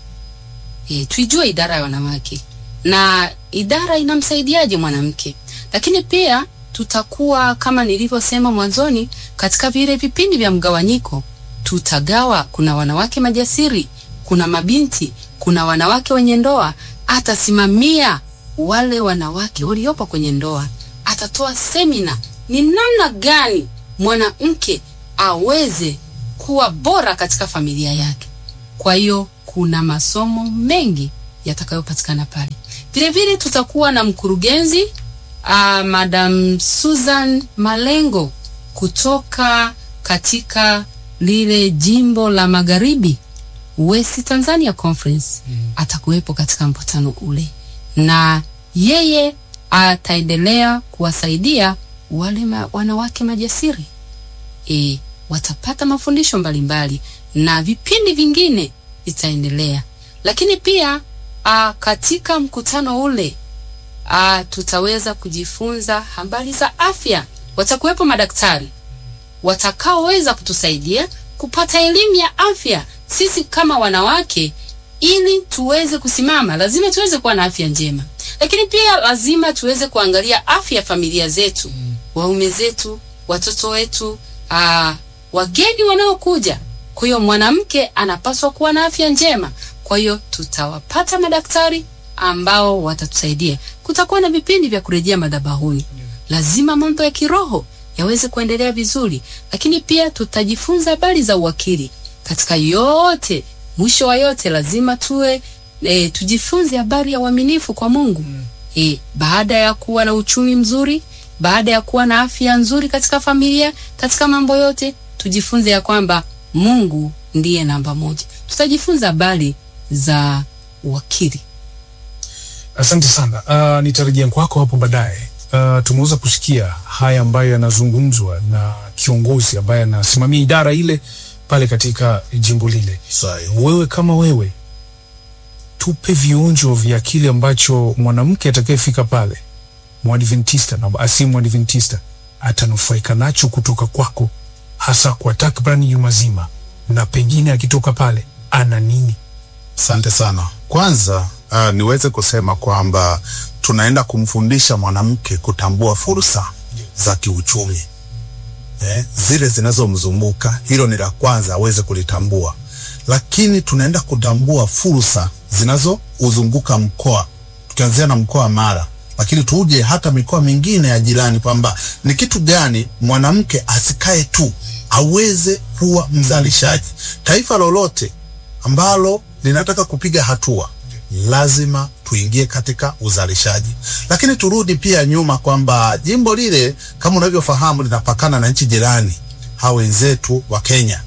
E, tuijue idara ya wanawake na idara inamsaidiaje mwanamke. Lakini pia tutakuwa kama nilivyosema mwanzoni, katika vile vipindi vya mgawanyiko tutagawa, kuna wanawake majasiri, kuna mabinti, kuna wanawake wenye ndoa. Atasimamia wale wanawake waliopo kwenye ndoa. Atatoa semina ni namna gani mwanamke aweze kuwa bora katika familia yake. Kwa hiyo kuna masomo mengi yatakayopatikana pale. Vile vile tutakuwa na mkurugenzi uh, Madam Susan Malengo kutoka katika lile jimbo la Magharibi, West Tanzania Conference. Mm. Atakuwepo katika mkutano ule, na yeye ataendelea kuwasaidia wale ma, wanawake majasiri. E, watapata mafundisho mbalimbali na vipindi vingine itaendelea. Lakini pia a, katika mkutano ule a, tutaweza kujifunza habari za afya. Watakuwepo madaktari watakaoweza kutusaidia kupata elimu ya afya. Sisi kama wanawake, ili tuweze kusimama, lazima tuweze kuwa na afya njema. Lakini pia lazima tuweze kuangalia afya ya familia zetu, mm. waume zetu, watoto wetu, aa, wageni wanaokuja. Kwa hiyo mwanamke anapaswa kuwa na afya njema. Kwa hiyo tutawapata madaktari ambao watatusaidia. Kutakuwa na vipindi vya kurejea madhabahuni. Lazima mambo ya kiroho yaweze kuendelea vizuri. Lakini pia tutajifunza habari za uwakili. Katika yote, mwisho wa yote lazima tuwe e, tujifunze habari ya uaminifu kwa Mungu. E, baada ya kuwa na uchumi mzuri, baada ya kuwa na afya nzuri katika familia, katika mambo yote tujifunze ya kwamba Mungu ndiye namba moja. Tutajifunza habari za uwakili. Asante sana. Uh, nitarejea kwako hapo baadaye. Uh, tumeweza kusikia haya ambayo yanazungumzwa na kiongozi ambaye anasimamia idara ile pale katika jimbo lile. Sahi. Wewe kama wewe, tupe vionjo vya kile ambacho mwanamke atakayefika pale, Mwadventista na asi Mwadventista, atanufaika nacho kutoka kwako, hasa kwa takriban juma zima, na pengine akitoka pale ana nini? Asante sana. Kwanza uh, niweze kusema kwamba tunaenda kumfundisha mwanamke kutambua fursa za kiuchumi. Eh, zile zinazomzunguka, hilo ni la kwanza aweze kulitambua. Lakini tunaenda kutambua fursa zinazouzunguka mkoa. Tukianzia na mkoa Mara, lakini tuje hata mikoa mingine ya jirani, kwamba ni kitu gani mwanamke asikae tu, aweze kuwa mzalishaji. Taifa lolote ambalo linataka kupiga hatua lazima tuingie katika uzalishaji. Lakini turudi pia nyuma kwamba jimbo lile kama unavyofahamu linapakana na nchi jirani, hao wenzetu wa Kenya.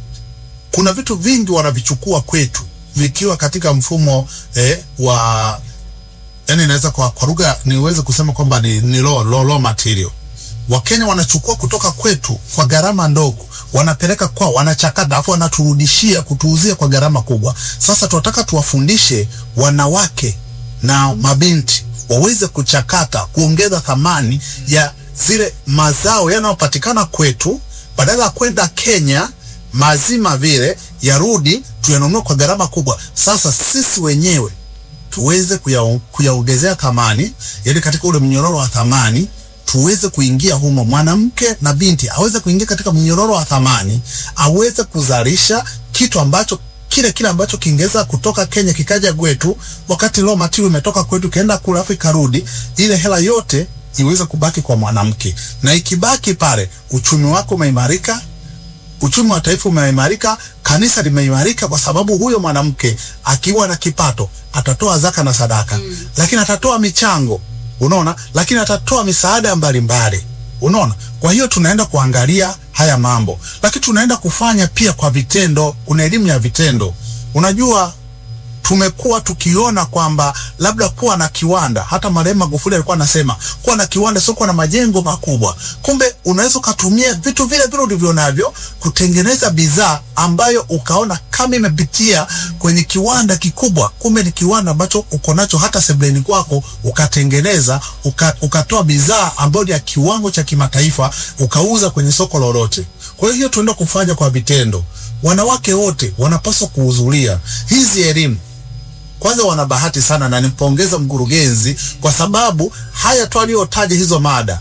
Kuna vitu vingi wanavichukua kwetu vikiwa katika mfumo eh, wa yani naweza kwa, kwa lugha niweze kusema kwamba ni, ni low, low, low material. Wakenya wanachukua kutoka kwetu kwa gharama ndogo, wanapeleka kwa, wanachakata, afu wanaturudishia kutuuzia kwa gharama kubwa. Sasa tunataka tuwafundishe wanawake na mabinti waweze kuchakata, kuongeza thamani ya zile mazao yanayopatikana kwetu, badala ya kwenda Kenya mazima vile yarudi tuyanunue kwa gharama kubwa. Sasa sisi wenyewe tuweze kuyaongezea thamani, ili katika ule mnyororo wa thamani tuweze kuingia humo. Mwanamke na binti aweze kuingia katika mnyororo wa thamani, aweze kuzalisha kitu ambacho kile kile ambacho kingeza kutoka Kenya kikaja kwetu, wakati raw material imetoka kwetu kaenda kule afu ikarudi, ile hela yote iweze kubaki kwa mwanamke. Na ikibaki pale, uchumi wako umeimarika, uchumi wa taifa umeimarika, kanisa limeimarika, kwa sababu huyo mwanamke akiwa na kipato atatoa zaka na sadaka, mm. lakini atatoa michango, unaona, lakini atatoa misaada mbalimbali, unaona. Kwa hiyo tunaenda kuangalia haya mambo, lakini tunaenda kufanya pia kwa vitendo. Kuna elimu ya vitendo. Unajua tumekuwa tukiona kwamba labda kuwa na kiwanda, hata marehemu Magufuli alikuwa anasema kuwa na kiwanda sio kuwa na majengo makubwa. Kumbe unaweza kutumia vitu vile vile ulivyo navyo kutengeneza bidhaa ambayo ukaona kama imepitia kwenye kiwanda kikubwa, kumbe ni kiwanda ambacho uko nacho hata sebuleni kwako, ukatengeneza uka, ukatoa bidhaa ambayo ni ya kiwango cha kimataifa, ukauza kwenye soko lolote. Kwa hiyo tunaenda kufanya kwa vitendo. Wanawake wote wanapaswa kuhudhuria hizi elimu. Kwanza wana bahati sana, na nimpongeza mkurugenzi kwa sababu haya tu aliyotaja hizo mada.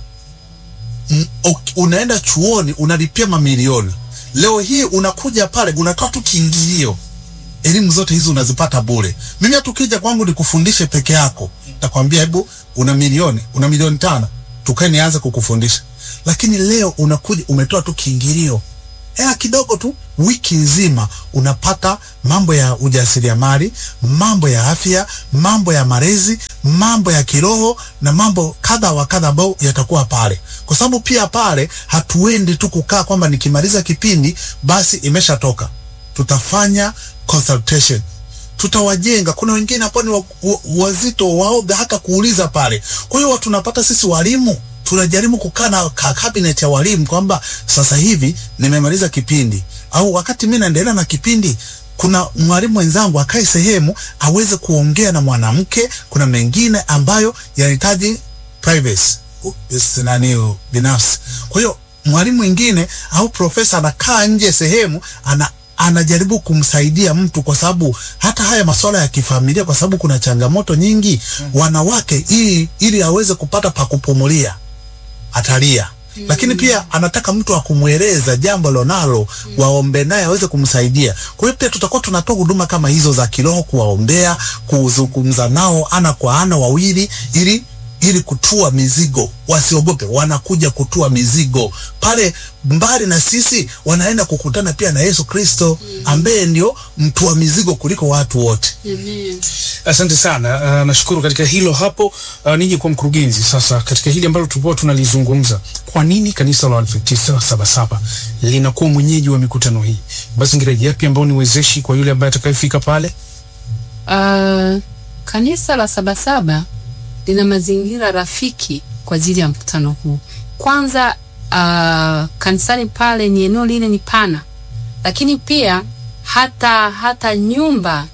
M, unaenda chuoni unalipia mamilioni. Leo hii unakuja pale unatoa tu kiingilio. Elimu zote hizo unazipata bure. Mimi tukija kwangu nikufundishe peke yako, nitakwambia hebu una milioni, una milioni tano, tukae nianze kukufundisha. Lakini leo unakuja umetoa tu kiingilio. Hela kidogo tu, wiki nzima unapata mambo ya ujasiriamali, mambo ya afya, mambo ya malezi, mambo ya kiroho na mambo kadha wa kadha ambao yatakuwa pale. Kwa sababu pia pale hatuendi tu kukaa kwamba nikimaliza kipindi basi imeshatoka. Tutafanya consultation. Tutawajenga. Kuna wengine hapo ni wazito waoga hata kuuliza pale. Kwa hiyo watu tunapata sisi walimu tunajaribu kukaa na cabinet ya walimu kwamba sasa hivi nimemaliza kipindi, au wakati mimi naendelea na kipindi, kuna mwalimu wenzangu akae sehemu aweze kuongea na mwanamke. Kuna mengine ambayo yanahitaji privacy, nani binafsi. Kwa hiyo mwalimu mwingine au profesa anakaa nje sehemu, ana anajaribu kumsaidia mtu, kwa sababu hata haya masuala ya kifamilia, kwa sababu kuna changamoto nyingi wanawake, ili ili aweze kupata pa kupumulia atalia. Mm. Lakini pia anataka mtu akumueleza jambo lonalo, mm. waombe naye aweze kumsaidia. Kwa hiyo pia tutakuwa tunatoa huduma kama hizo za kiroho, kuwaombea, kuzungumza nao ana kwa ana wawili, ili ili kutua mizigo. Wasiogope, wanakuja kutua mizigo pale mbali na sisi, wanaenda kukutana pia na Yesu Kristo, mm. ambaye ndio mtua mizigo kuliko watu wote. Amen. Asante sana. Uh, nashukuru katika hilo hapo. Uh, nije kwa mkurugenzi sasa, katika hili ambalo tulikuwa tunalizungumza, kwa nini kanisa la Waadventista wa Sabasaba linakuwa mwenyeji wa mikutano hii? Mazingira yapi ambayo ni wezeshi kwa yule ambaye atakayefika pale? Uh, kanisa la Sabasaba lina mazingira rafiki kwa ajili ya mkutano huu. Kwanza, uh, kanisani pale ni eneo lile ni pana, lakini pia hata hata nyumba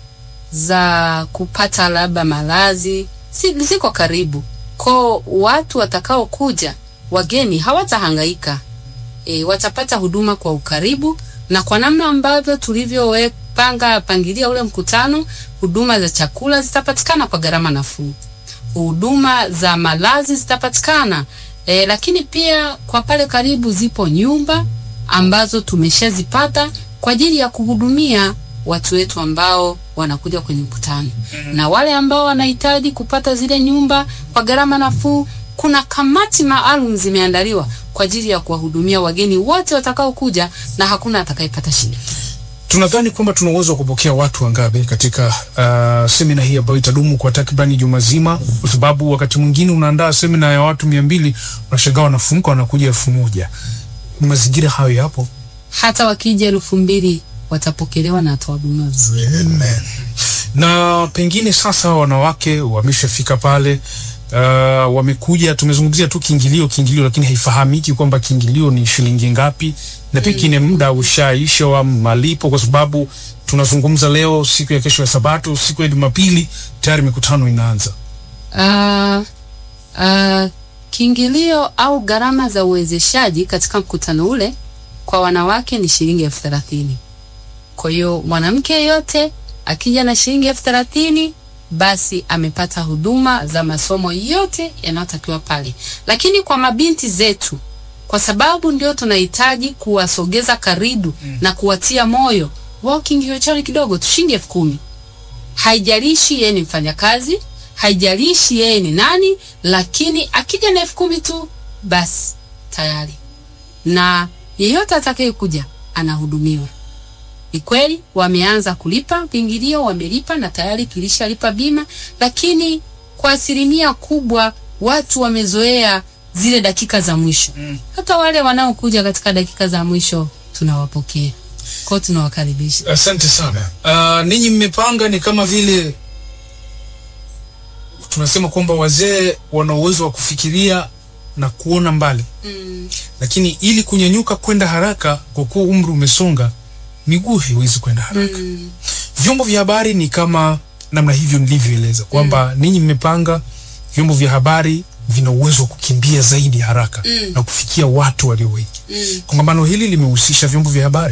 za kupata labda malazi si ziko karibu. Kwa watu watakao kuja, wageni hawatahangaika. E, watapata huduma kwa ukaribu, na kwa namna ambavyo tulivyopanga pangilia ule mkutano, huduma za chakula zitapatikana kwa gharama nafuu. Huduma za malazi zitapatikana. E, lakini pia kwa pale karibu zipo nyumba ambazo tumeshazipata kwa ajili ya kuhudumia watu wetu ambao wanakuja kwenye mkutano. Mm-hmm. Na wale ambao wanahitaji kupata zile nyumba kwa gharama nafuu, kuna kamati maalum zimeandaliwa kwa ajili ya kuwahudumia wageni wote watakao kuja, na hakuna atakayepata shida. Tunadhani kwamba tuna uwezo wa kupokea watu wangapi katika uh, semina hii ambayo itadumu kwa takribani juma zima? Kwa sababu wakati mwingine unaandaa semina ya watu mia mbili, unashangaa wanafunga wanakuja elfu moja. Mazingira hayo yapo. Hata wakija elfu mbili watapokelewa na atawahudumiwa vizuri. Amen. Na pengine sasa wanawake wameshafika pale, uh, wamekuja, tumezungumzia tu kiingilio kiingilio, lakini haifahamiki kwamba kiingilio ni shilingi ngapi, na pengine muda ushaisha wa malipo, kwa sababu tunazungumza leo siku ya kesho ya Sabato, siku ya Jumapili tayari mikutano inaanza. Uh, uh, kiingilio au gharama za uwezeshaji katika mkutano ule kwa wanawake ni shilingi elfu thelathini. Kwa hiyo mwanamke yote akija na shilingi elfu thelathini, basi amepata huduma za masomo yote yanayotakiwa pale. Lakini kwa mabinti zetu, kwa sababu ndio tunahitaji kuwasogeza karibu, mm. na kuwatia moyo, wao kiingilio chao kidogo tu, shilingi elfu kumi. Haijalishi yeye ni mfanyakazi, haijalishi yeye ni nani, lakini akija na elfu kumi tu basi tayari, na yeyote atakayekuja anahudumiwa. Ni kweli wameanza kulipa viingilio, wamelipa na tayari kilishalipa bima, lakini kwa asilimia kubwa watu wamezoea zile dakika za mwisho. Mm. Hata wale wanaokuja katika dakika za mwisho tunawapokea. Kwa hiyo tunawakaribisha. Asante sana. Uh, ninyi mmepanga ni kama vile tunasema kwamba wazee wana uwezo wa kufikiria na kuona mbali. Mm. Lakini ili kunyanyuka kwenda haraka kwa kuwa umri umesonga, miguu haiwezi kwenda haraka. Mm. Vyombo vya habari ni kama namna hivyo nilivyoeleza kwamba mm. ninyi mmepanga vyombo vya habari vina uwezo wa kukimbia zaidi haraka mm. na kufikia watu walio wengi. Mm. Kongamano hili limehusisha vyombo vya habari?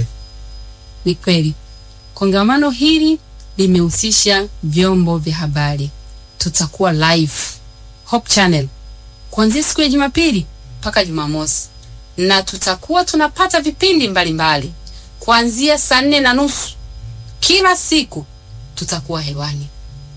Ni kweli. Kongamano hili limehusisha vyombo vya habari. Tutakuwa live Hope Channel kuanzia siku ya Jumapili mpaka Jumamosi, na tutakuwa tunapata vipindi mbalimbali kuanzia saa nne na nusu kila siku tutakuwa hewani.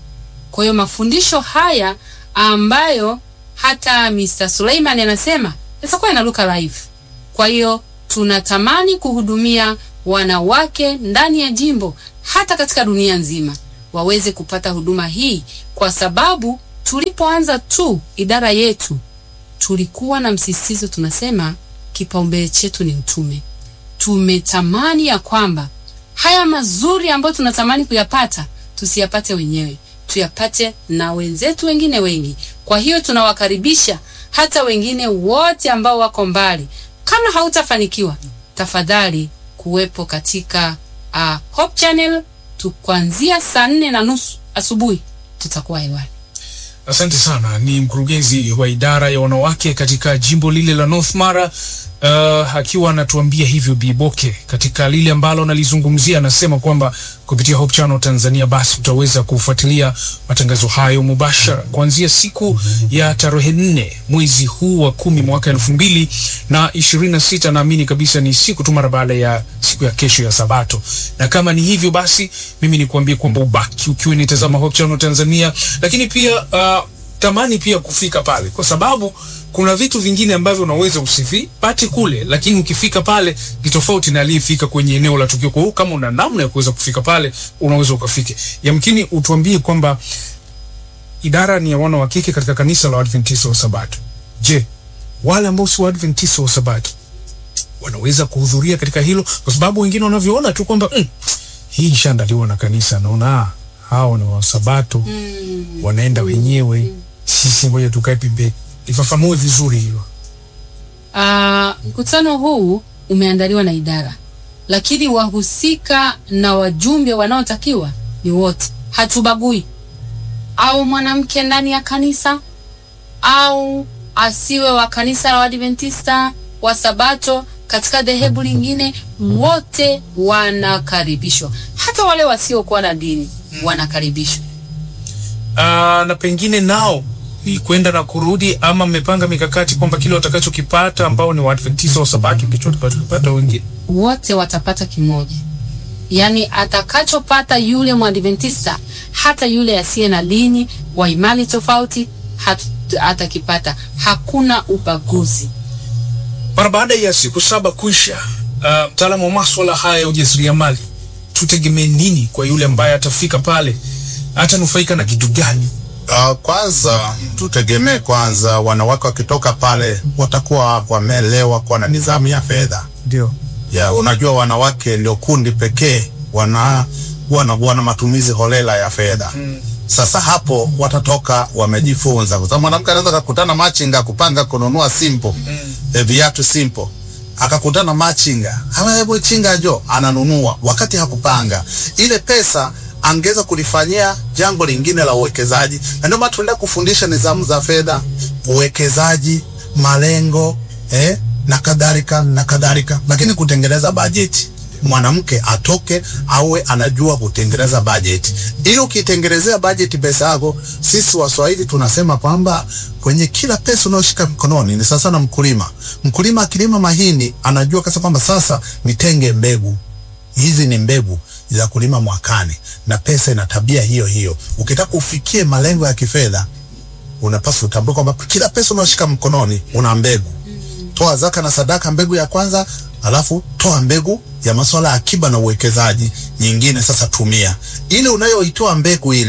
Kwa hiyo mafundisho haya ambayo hata mister Suleiman anasema yatakuwa yanaruka live. Kwa hiyo tunatamani kuhudumia wanawake ndani ya jimbo, hata katika dunia nzima waweze kupata huduma hii, kwa sababu tulipoanza tu idara yetu tulikuwa na msisitizo, tunasema kipaumbele chetu ni utume. Tumetamani ya kwamba haya mazuri ambayo tunatamani kuyapata tusiyapate wenyewe, tuyapate na wenzetu wengine wengi. Kwa hiyo tunawakaribisha hata wengine wote ambao wako mbali. Kama hautafanikiwa, tafadhali kuwepo katika uh, Hope Channel tu kuanzia saa nne na nusu asubuhi tutakuwa hewani. Asante sana. Ni mkurugenzi wa idara ya wanawake katika jimbo lile la North Mara, uh, akiwa anatuambia hivyo Biboke katika lile ambalo nalizungumzia. Anasema kwamba kupitia Hope Channel Tanzania basi utaweza kufuatilia matangazo hayo mubashara kuanzia siku ya tarehe nne mwezi huu wa kumi mwaka elfu mbili na ishirini na sita. Naamini kabisa ni siku tu mara baada ya siku ya kesho ya Sabato. Na kama ni hivyo basi mimi nikuambie kwamba ubaki ukiwa nitazama Hope Channel Tanzania, lakini pia uh, tamani pia kufika pale, kwa sababu kuna vitu vingine ambavyo unaweza usivipate kule, lakini ukifika pale ni tofauti na aliyefika kwenye eneo la tukio. Kwa hiyo kama una namna ya kuweza kufika pale, unaweza ukafike. Yamkini utuambie kwamba idara ni ya wana wa kike katika kanisa la Adventista wa Sabato. Je, wale ambao si wa Adventista wa Sabato wanaweza kuhudhuria katika hilo? Kwa sababu wengine wanavyoona tu kwamba mm, hii ishaandaliwa na kanisa, naona hao ni wa Sabato mm. wanaenda wenyewe mm. sisi ngoja tukae pembeni. Ifafanue vizuri hilo. Ah, uh, mkutano huu umeandaliwa na idara, lakini wahusika na wajumbe wanaotakiwa ni wote. Hatubagui au mwanamke ndani ya kanisa au asiwe wa kanisa la Adventista wa Sabato katika dhehebu lingine, wote wanakaribishwa. Hata wale wasiokuwa na dini wanakaribishwa. Ah, uh, na pengine nao hii kwenda na kurudi, ama mmepanga mikakati kwamba kile watakachokipata ambao ni Waadventista wa Sabato kicho watakipata wengine? Wote watapata kimoja. Yaani atakachopata yule Mwadventista, hata yule asiye na dini, wa imani tofauti, atakipata. Hakuna ubaguzi. Mara baada ya siku saba kuisha, uh, mtaalamu wa masuala haya ya ujasiriamali, tutegemee nini kwa yule ambaye atafika pale? Atanufaika na kitu gani? Uh, kwanza tutegemee kwanza wanawake wakitoka pale watakuwa wameelewa kwa na nidhamu ya fedha. Ndio. Ya, unajua wanawake ndio kundi pekee wana wana wana matumizi holela ya fedha. Mm. Sasa hapo watatoka wamejifunza, kwa sababu mwanamke anaweza kukutana machinga kupanga kununua simple. Mm. E, viatu simple. Akakutana machinga, ama hebu chinga jo ananunua wakati hakupanga. Ile pesa angeza kulifanyia jambo lingine la uwekezaji. Na ndio maana tunaenda kufundisha nidhamu za fedha, uwekezaji, malengo, eh, na kadhalika na kadhalika. Lakini kutengeneza bajeti, mwanamke atoke awe anajua kutengeneza bajeti. Ili ukitengenezea bajeti pesa yako, sisi Waswahili tunasema kwamba kwenye kila pesa unayoshika mkononi ni sasa na mkulima. Mkulima akilima mahindi anajua kasa kwamba sasa nitenge mbegu. Hizi ni mbegu za kulima mwakani, na pesa ina tabia hiyo hiyo. Ukitaka ufikie malengo ya kifedha, unapaswa utambue kwamba kila pesa unayoshika mkononi una mbegu. Toa zaka na sadaka mbegu ya kwanza, alafu toa mbegu ya masuala ya akiba na uwekezaji nyingine. Sasa tumia ile unayoitoa mbegu ile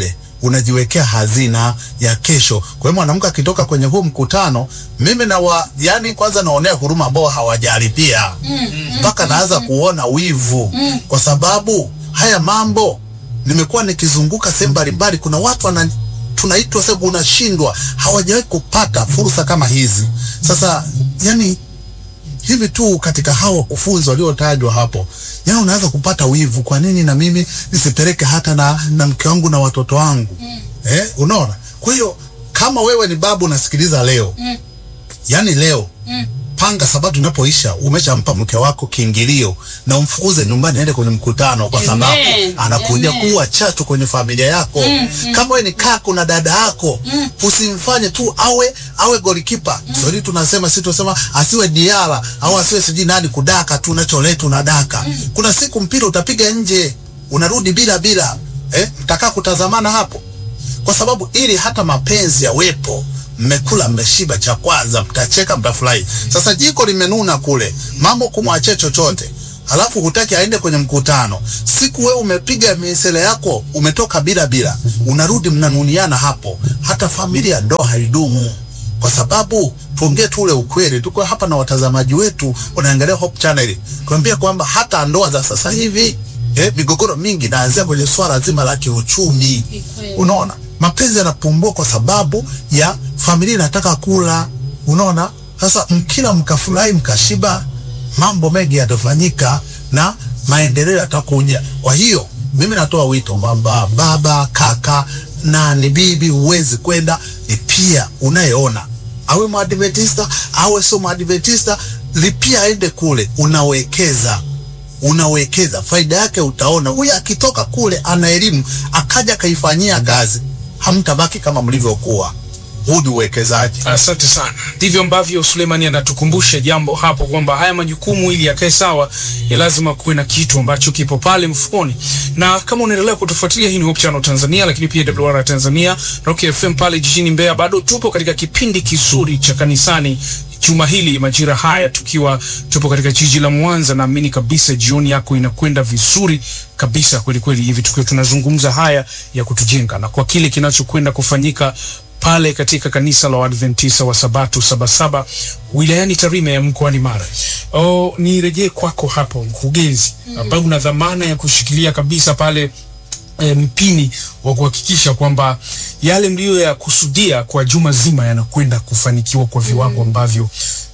unajiwekea hazina ya kesho. Kwa hiyo mwanamke akitoka kwenye huu mkutano, mimi na wa, yani kwanza naonea huruma ambao hawajalipia mpaka mm, mm, naanza mm, kuona wivu mm, kwa sababu haya mambo nimekuwa nikizunguka sehemu mbalimbali, kuna watu wana tunaitwa sababu unashindwa, hawajawahi kupata fursa kama hizi. Sasa yani hivi tu katika hawa kufunzi waliotajwa hapo, yani unaweza kupata wivu, kwa nini na mimi nisipeleke hata na, na mke wangu na watoto wangu mm. Eh, unaona? Kwa hiyo kama wewe ni babu unasikiliza leo mm. yani leo mm. panga sababu tunapoisha umeshampa mke wako kiingilio na umfukuze nyumbani aende kwenye mkutano, kwa sababu anakuja kuwa chachu kwenye familia yako mm, mm, kama wewe ni kaka na dada yako mm. usimfanye tu awe awe golikipa mm. Sio tunasema sisi tunasema asiwe diara au asiwe siji nani kudaka tu unacholeta unadaka mm. Kuna siku mpira utapiga nje unarudi bila bila eh, mtakaa kutazamana hapo, kwa sababu ili hata mapenzi yawepo mmekula mmeshiba cha kwanza, mtacheka mtafurahi. Sasa jiko limenuna kule, mambo kumwachia chochote, halafu hutaki aende kwenye mkutano. Siku wewe umepiga misele yako, umetoka bila bila, unarudi mnanuniana hapo, hata familia ndoa haidumu. Kwa sababu tuongee tu ule ukweli, tuko hapa na watazamaji wetu wanaangalia Hope Channel, kuambia kwamba hata ndoa za sasa hivi eh, migogoro mingi naanzia kwenye swala zima la kiuchumi. Unaona? Mapenzi yanapungua kwa sababu ya familia inataka kula. Unaona? Sasa mkila mkafurahi mkashiba, mambo mengi yatafanyika na maendeleo yatakuja. Kwa hiyo mimi natoa wito kwamba baba, kaka na ni bibi, uwezi kwenda ni pia unayeona awe mwadventista awe sio mwadventista, lipia aende kule, unawekeza unawekeza faida yake utaona. Huyu akitoka kule ana elimu akaja kaifanyia kazi, hamtabaki kama mlivyokuwa. Huu ni uwekezaji. Asante sana. Ndivyo ambavyo Sulemani anatukumbusha jambo hapo kwamba haya majukumu ili yakae sawa ya lazima kuwe na kitu ambacho kipo pale mfukoni. Na kama unaendelea kutufuatilia, hii ni Hope Channel Tanzania, lakini pia W R Tanzania, Rock F M pale jijini Mbeya. Bado tupo katika kipindi kizuri cha kanisani juma hili majira haya, tukiwa tupo katika jiji la Mwanza. Naamini kabisa jioni yako inakwenda vizuri kabisa kweli kweli hivi, tukiwa tunazungumza haya ya kutujenga na kwa kile kinachokwenda kufanyika pale katika kanisa la Waadventista wa Sabato Sabasaba wilayani Tarime ya mkoani Mara. Oh, nirejee kwako hapo mkurugenzi, ambaye una dhamana ya kushikilia kabisa pale e, mpini wa kuhakikisha kwamba yale mlio ya kusudia kwa juma zima yanakwenda kufanikiwa kwa viwango ambavyo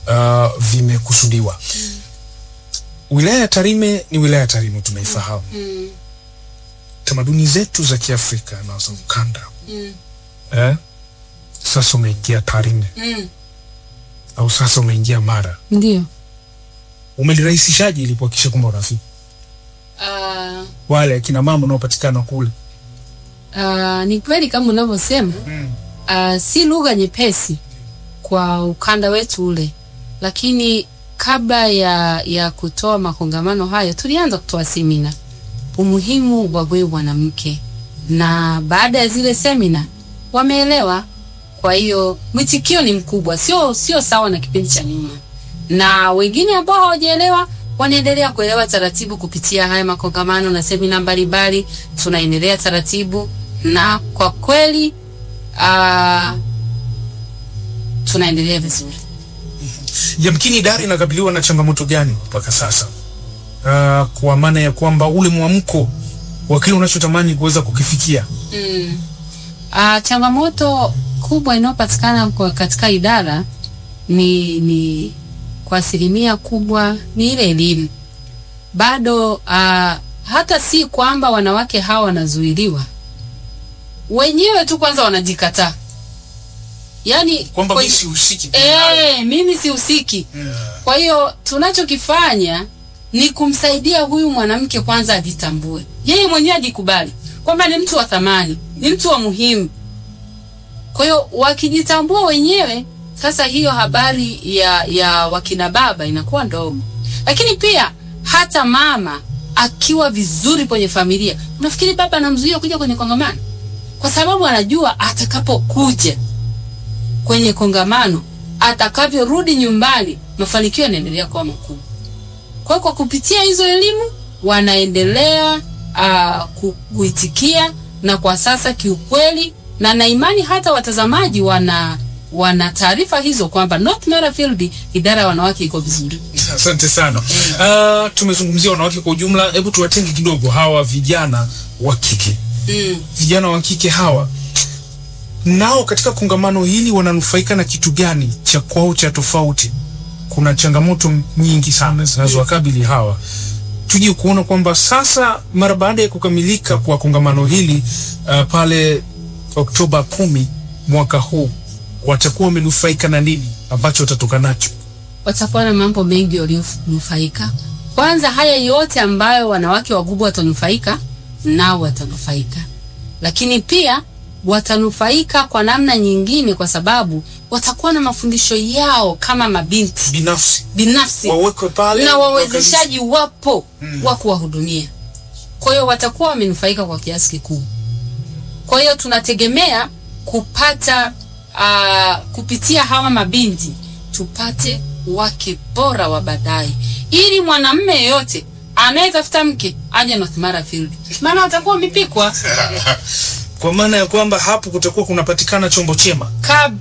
uh, vimekusudiwa. Wilaya ya Tarime ni wilaya ya Tarime tunaifahamu. Mm. Tamaduni zetu za Kiafrika na za ukanda. Mm. Eh? Sasa umeingia Tarime. Mm. Au sasa umeingia Mara. Ndio. Umelirahisishaje ili kuhakikisha kwamba unafika? Uh, wale kina mama wanaopatikana kule. Uh, ni kweli kama unavyosema. Mm. Uh, si lugha nyepesi kwa ukanda wetu ule. Lakini kabla ya ya kutoa makongamano hayo tulianza kutoa semina umuhimu wa wewe mwanamke, na baada ya zile semina wameelewa. Kwa hiyo mwitikio ni mkubwa, sio sio sawa na kipindi cha nyuma, na wengine ambao hawajaelewa wanaendelea kuelewa taratibu kupitia haya makongamano na semina mbalimbali. Tunaendelea taratibu na kwa kweli uh, tunaendelea vizuri. Yamkini idara inakabiliwa na changamoto gani mpaka sasa? Uh, kwa maana ya kwamba ule mwamko wa kile unachotamani kuweza kukifikia. Mm. Uh, changamoto kubwa inayopatikana kwa katika idara ni ni kwa asilimia kubwa ni ile elimu. Bado uh, hata si kwamba wanawake hawa wanazuiliwa, wenyewe tu kwanza wanajikataa. Yani kwamba mimi sihusiki. Eh, mimi sihusiki. Yeah. Kwa hiyo tunachokifanya ni kumsaidia huyu mwanamke kwanza ajitambue. Yeye mwenyewe ajikubali kwamba ni mtu wa thamani, ni mtu wa muhimu. Kwa hiyo wakijitambua wenyewe, sasa hiyo habari ya ya wakina baba inakuwa ndogo. Lakini pia hata mama akiwa vizuri kwenye familia, unafikiri baba anamzuia kuja kwenye kongamano? Kwa sababu anajua atakapokuja kwenye kongamano, atakavyorudi nyumbani, mafanikio yanaendelea kuwa makubwa. Kwa hiyo kwa kupitia hizo elimu wanaendelea uh, kuitikia na kwa sasa kiukweli, na na imani hata watazamaji wana wana taarifa hizo kwamba North Mara Field idara ya wanawake iko vizuri. Asante sana. Uh, tumezungumzia wanawake kwa ujumla, hebu tuwatenge kidogo hawa vijana wa kike. Mm. Vijana wa kike hawa nao katika kongamano hili wananufaika na kitu gani cha kwao cha tofauti? Kuna changamoto nyingi sana zinazowakabili hawa. Tuje kuona kwamba sasa mara baada ya kukamilika kwa kongamano hili uh, pale Oktoba kumi mwaka huu, watakuwa wamenufaika na nini ambacho watatoka nacho? Watakuwa na mambo mengi walionufaika. Kwanza, haya yote ambayo wanawake wagubu watanufaika nao watanufaika, lakini pia watanufaika kwa namna nyingine, kwa sababu watakuwa na mafundisho yao kama mabinti Binafsi. binafsi Wawekwe pale na wawezeshaji wapo mm. wa kuwahudumia. Kwa hiyo watakuwa wamenufaika kwa kiasi kikubwa. Kwa hiyo tunategemea kupata uh, kupitia hawa mabinti tupate wake bora wa baadaye, ili mwanamume yeyote anayetafuta mke aje North Mara Field, maana watakuwa wamepikwa kwa maana ya kwamba hapo kutakuwa kunapatikana chombo chema. Kab